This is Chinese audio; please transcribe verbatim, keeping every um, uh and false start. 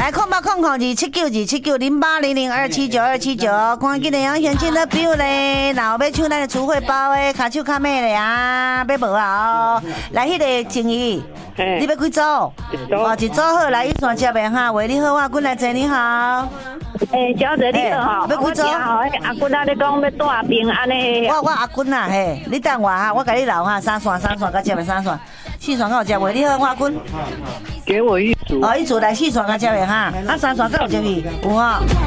来空八空空二七九二七九零八零零二七九二七九，赶紧的要现金的表咧，然后要抢咱的储汇包的，卡手卡尾咧啊，要无啊？来，迄个静怡，你要几组？哦，一组好，来一串接的哈，喂，你好，阿君来坐，你好。 诶，小姐你好， 要几组？ 阿君啊，你讲要带兵安尼。 我我阿君啊，嘿，你等我哈，我甲你留哈，三串三串，甲接的三串，四串甲有接未？你好，我阿君。 给我一组。 哦，一组来四串甲接的哈，啊三串甲有接去，有哈。